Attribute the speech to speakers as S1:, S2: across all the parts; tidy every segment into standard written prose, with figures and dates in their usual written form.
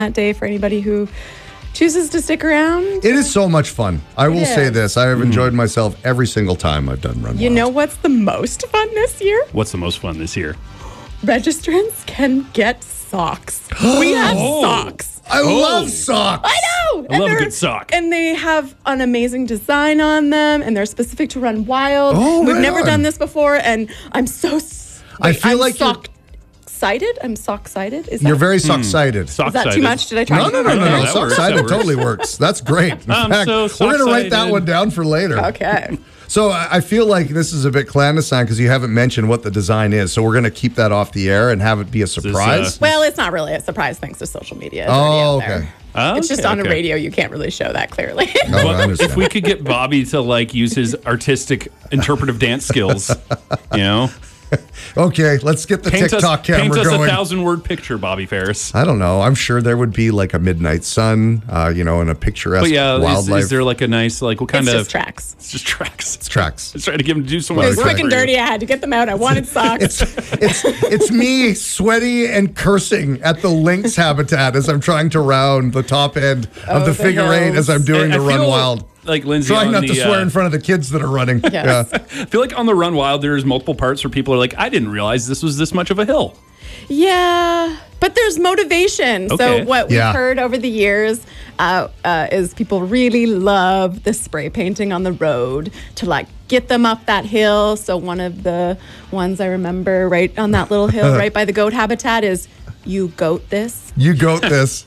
S1: that day for anybody who chooses to stick around.
S2: It is so much fun. I will say this. I have enjoyed myself every single time I've done Run Wild.
S1: You know what's the most fun this year?
S3: What's the most fun this year?
S1: Registrants can get socks. We have socks.
S2: I love socks.
S1: I know.
S3: I love a good sock.
S1: And they have an amazing design on them, and they're specific to Run Wild.
S2: Oh,
S1: We've
S2: right
S1: never
S2: on.
S1: done this before, and I'm so
S2: I feel like you're-
S1: sock-sided. I'm sock-sided. Is
S2: You're
S1: that,
S2: very sock-sided.
S1: is that too much? Did I try
S2: No,
S1: to
S2: no, no, no,
S3: Okay.
S2: no.
S3: That works,
S2: Sock-sided
S3: that works.
S2: totally works. That's great. In
S3: I'm
S2: fact,
S3: so
S2: we're going to write that
S3: sock-sided.
S2: one down for later.
S1: Okay.
S2: So I feel like this is a bit clandestine because you haven't mentioned what the design is. So we're going to keep that off the air and have it be a surprise.
S1: Well, it's not really a surprise thanks to social media. It's
S2: Oh,
S1: already out
S2: okay.
S1: there.
S3: Oh,
S1: It's just
S3: okay,
S1: on a
S3: okay.
S1: radio. You can't really show that clearly.
S2: No, I understand.
S3: If we could get Bobby to like use his artistic interpretive dance skills, you know,
S2: Okay, let's get the TikTok
S3: paint
S2: camera
S3: us
S2: going.
S3: a 1,000-word picture, Bobby Ferris.
S2: I don't know. I'm sure there would be like a midnight sun, and a picturesque
S3: But yeah,
S2: wildlife.
S3: is there like a nice like what kind
S1: It's
S3: of
S1: just tracks.
S3: It's just tracks.
S2: It's tracks.
S3: Let's try to get him to do some
S2: Well,
S1: It was
S2: Okay.
S1: quick and dirty. I had to get them out. I wanted socks.
S2: It's me sweaty and cursing at the lynx habitat as I'm trying to round the top end of the
S1: the
S2: figure eight
S1: hills.
S2: as I'm doing
S3: I
S2: the Run
S3: feel
S2: Wild.
S3: Like Lindsay,
S2: Trying
S3: on
S2: not
S3: the,
S2: to swear in front of the kids that are running.
S1: Yes.
S2: Yeah.
S3: I feel like on the Run Wild, there's multiple parts where people are like, I didn't realize this was this much of a hill.
S1: Yeah, but there's motivation.
S3: Okay.
S1: So what we've
S2: Yeah.
S1: heard over the years is people really love the spray painting on the road to like get them up that hill. So one of the ones I remember right on that little hill right by the goat habitat is "You goat this."
S2: You goat this.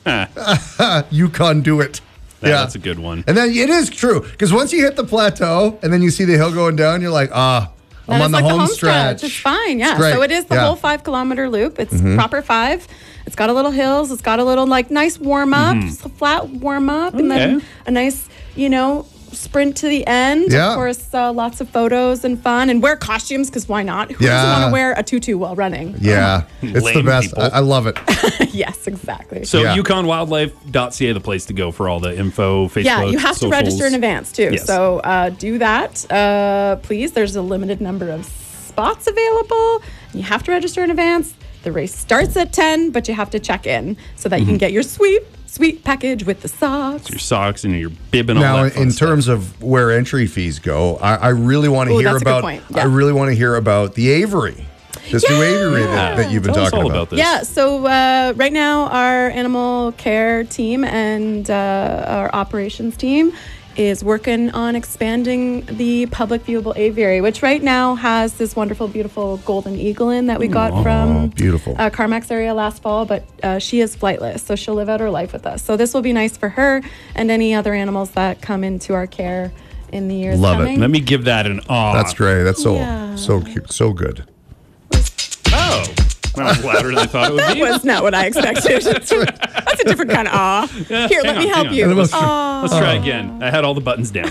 S2: You conduit.
S3: Yeah, that's a good one.
S2: And then it is true because once you hit the plateau and then you see the hill going down, you're like, I'm
S1: And
S2: on
S1: it's
S2: the
S1: like
S2: home stretch.
S1: It's fine, yeah.
S2: It's great.
S1: So it is the
S2: Yeah.
S1: whole 5-kilometer loop. It's proper 5. It's got a little hills. It's got a little like nice warm up, flat warm up, and then
S3: Okay.
S1: a nice, sprint to the end.
S2: Yeah.
S1: Of course, lots of photos and fun, and wear costumes because why not? Who doesn't want
S2: Yeah.
S1: to wear a tutu while running?
S2: Yeah, it's the
S3: Lame
S2: best.
S3: people.
S2: I love it.
S1: Yes, exactly.
S3: So
S2: Yeah.
S3: yukonwildlife.ca, the place to go for all the info, Facebook,
S1: Yeah, you have to register in
S3: socials.
S1: advance too.
S3: Yes.
S1: So do that, please. There's a limited number of spots available. You have to register in advance. The race starts at 10, but you have to check in so that you can get your sweet package with the socks.
S3: Your socks and your bib and all
S2: Now,
S3: that fun
S2: in
S3: stuff.
S2: terms of where entry fees go, I really want to
S1: Ooh,
S2: hear
S1: that's a good
S2: about.
S1: point. Yeah.
S2: I really want to hear about the Avery, this new Avery that you've been
S3: Tell us
S2: talking
S3: all
S2: about.
S3: this.
S1: Yeah, so right now our animal care team and our operations team is working on expanding the public viewable aviary, which right now has this wonderful, beautiful golden eagle that we got from
S2: beautiful.
S1: Carmack's area last fall, but she is flightless, so she'll live out her life with us. So this will be nice for her and any other animals that come into our care in the years
S2: Love it.
S1: coming.
S3: Let me give that an awe.
S2: That's great. That's
S1: Yeah.
S2: so cute, so good.
S3: Oh, that was louder than I thought it would
S1: That
S3: be.
S1: was not what I expected. That's a different kind of awe. Here, let me help you.
S3: Let's try again. I had all the buttons down.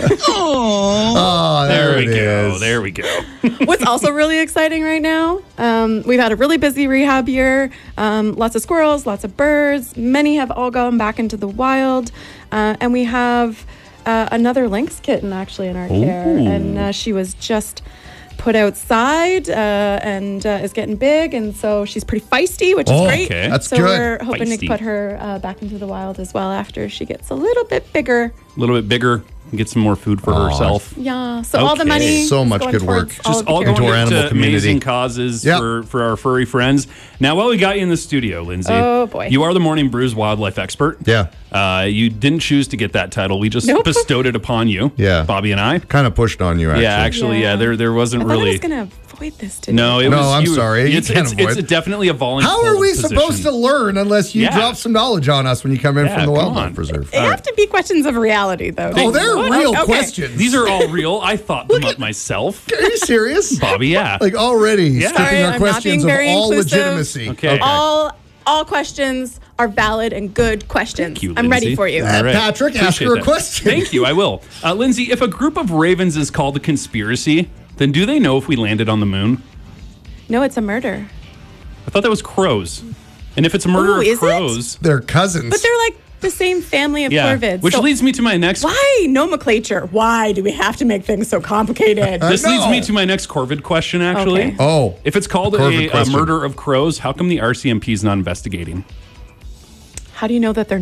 S2: Oh,
S3: There we
S2: it
S3: go.
S2: is.
S3: There we go.
S1: What's also really exciting right now, we've had a really busy rehab year. Lots of squirrels, lots of birds. Many have all gone back into the wild. And we have another lynx kitten actually in our care. And she was just put outside and is getting big. And so she's pretty feisty, which is great.
S3: okay.
S2: That's
S1: so
S2: good.
S1: we're hoping
S3: Feisty.
S1: to put her back into the wild as well after she gets a little bit bigger.
S3: A little bit bigger and get some more food for herself.
S1: Yeah. So all the
S3: Okay.
S1: money
S2: So
S1: is
S2: much
S1: going
S2: good work.
S1: towards
S3: Just
S1: of the
S3: all
S1: care
S3: going
S2: Into our
S3: into
S2: animal community.
S3: amazing causes
S2: Yep.
S3: for our furry friends. Now, while we got you in the studio, Lindsay,
S1: Oh, boy.
S3: you are the Morning Brews wildlife expert.
S2: Yeah.
S3: You didn't choose to get that title. We just
S1: Nope.
S3: bestowed it upon you.
S2: Yeah.
S3: Bobby and I.
S2: Kind of pushed on you, actually.
S3: Yeah, actually, yeah. There wasn't
S1: I thought I
S3: really.
S1: was going to avoid this today.
S3: No, it
S2: No,
S3: was.
S2: I'm sorry. You
S3: It's,
S2: can't
S3: it's
S2: avoid.
S3: definitely a volunteer.
S2: How are we supposed to learn unless you
S3: Yeah.
S2: drop some knowledge on us when you come in
S3: Yeah,
S2: from the
S3: come
S2: wildlife
S3: on.
S2: preserve?
S1: They have to be questions of reality, though.
S2: Oh, they're
S1: What?
S2: real
S1: Okay.
S2: questions.
S3: These are all real. I thought them up myself.
S2: Are you serious?
S3: Bobby, yeah.
S2: Like already
S3: Yeah.
S2: stripping
S1: Sorry,
S2: our
S1: I'm not
S2: questions
S1: being
S2: of
S1: very
S2: all
S1: inclusive.
S2: legitimacy.
S3: Okay.
S1: All questions are valid and good questions.
S3: Thank you,
S1: I'm ready
S3: Lindsay.
S1: for you.
S3: All right.
S2: Patrick, ask
S3: Appreciate
S2: her a
S3: that.
S2: question.
S3: Thank you. I will. Lindsay, if a group of ravens is called a conspiracy, then do they know if we landed on the moon?
S1: No, it's a murder.
S3: I thought that was crows. And if it's a murder
S1: Ooh,
S3: of
S1: is it?
S3: crows,
S2: They're cousins.
S1: But they're like the same family of
S3: yeah.
S1: corvids.
S3: Which
S1: so
S3: leads me to my next.
S1: why nomenclature? Why do we have to make things so complicated?
S3: This leads
S2: No.
S3: me to my next corvid question. Actually,
S1: Okay.
S2: Oh.
S3: if it's called
S2: Corvid
S3: a
S2: question.
S3: murder of crows, how come the RCMP is not investigating?
S1: How do you know that they're